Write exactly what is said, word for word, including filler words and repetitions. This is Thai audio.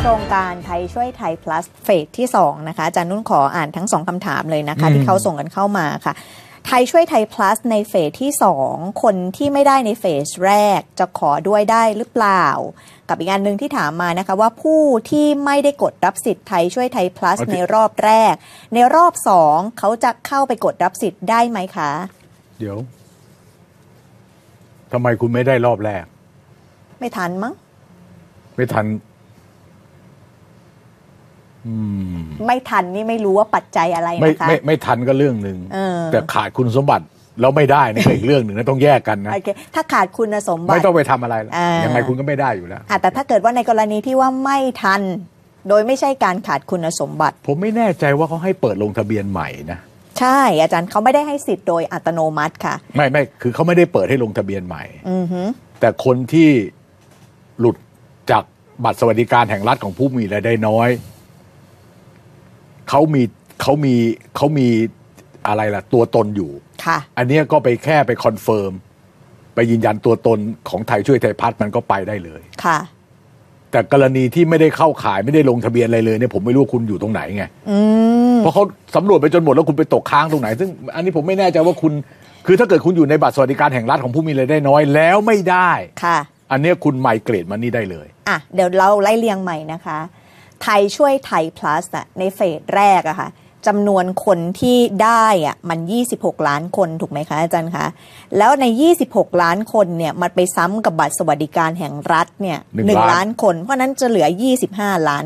โครงการไทยช่วยไทย plus เฟสที่สองนะคะอาจารย์นุ่นขออ่านทั้งสองคำถามเลยนะคะที่เขาส่งกันเข้ามาค่ะไทยช่วยไทย plus ในเฟสที่สองคนที่ไม่ได้ในเฟสแรกจะขอด้วยได้หรือเปล่ากับอีกอันหนึ่งที่ถามมานะคะว่าผู้ที่ไม่ได้กดรับสิทธิ์ไทยช่วยไทย plus ในรอบแรกในรอบสองเขาจะเข้าไปกดรับสิทธิ์ได้ไหมคะเดี๋ยวทำไมคุณไม่ได้รอบแรกไม่ทันมั้งไม่ทันไม่ทันนี่ไม่รู้ว่าปัจจัยอะไรนะคะไม่ไม่ไม่ทันก็เรื่องหนึ่งแต่ขาดคุณสมบัติแล้วไม่ได้นี่ก็อีกเรื่องหนึ่งนะต้องแยกกันนะ okay. ถ้าขาดคุณสมบัติไม่ต้องไปทำอะไรยังไงคุณก็ไม่ได้อยู่แล้วแต่ถ้าเกิดว่าในกรณีที่ว่าไม่ทันโดยไม่ใช่การขาดคุณสมบัติผมไม่แน่ใจว่าเขาให้เปิดลงทะเบียนใหม่นะใช่อาจารย์เขาไม่ได้ให้สิทธิ์โดยอัตโนมัติค่ะไม่ไม่คือเขาไม่ได้เปิดให้ลงทะเบียนใหม่อือฮึแต่คนที่หลุดจากบัตรสวัสดิการแห่งรัฐของผู้มีรายได้น้อยเขามีเขามีเขามีอะไรล่ะตัวตนอยู่ค่ะอันนี้ก็ไปแค่ไปคอนเฟิร์มไปยืนยันตัวตนของไทยช่วยไทยพัฒน์มันก็ไปได้เลยค่ะแต่กรณีที่ไม่ได้เข้าขายไม่ได้ลงทะเบียนอะไรเลยเนี่ยผมไม่รู้คุณอยู่ตรงไหนไงเพราะเขาสำรวจไปจนหมดแล้วคุณไปตกค้างตรงไหนซึ่งอันนี้ผมไม่แน่ใจว่าคุณคือถ้าเกิดคุณอยู่ในบัตรสวัสดิการแห่งรัฐของผู้มีรายได้น้อยแล้วไม่ได้ค่ะอันนี้คุณไมเกรดมันนี่ได้เลยอ่ะเดี๋ยวเราไล่เรียงใหม่นะคะไทยช่วยไทย plus อ่ะในเฟสแรกอะค่ะจำนวนคนที่ได้อ่ะมันยี่สิบหกล้านคนถูกไหมคะอาจารย์คะแล้วในยี่สิบหกล้านคนเนี่ยมันไปซ้ำกับบัตรสวัสดิการแห่งรัฐเนี่ยหนึ่งล้านคนเพราะนั้นจะเหลือยี่สิบห้าล้าน